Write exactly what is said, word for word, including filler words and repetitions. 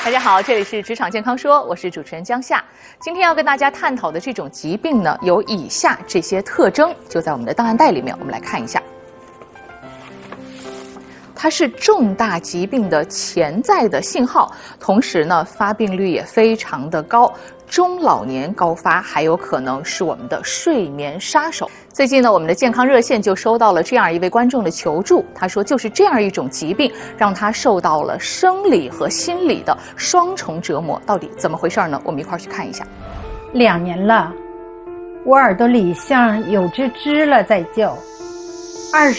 大家好，这里是职场健康说，我是主持人江夏。今天要跟大家探讨的这种疾病呢，有以下这些特征，就在我们的档案袋里面，我们来看一下。它是重大疾病的潜在的信号，同时呢，发病率也非常的高，中老年高发，还有可能是我们的睡眠杀手。最近呢，我们的健康热线就收到了这样一位观众的求助，他说就是这样一种疾病，让他受到了生理和心理的双重折磨，到底怎么回事呢？我们一块儿去看一下。 两年了，我耳朵里像有只知了在叫，二十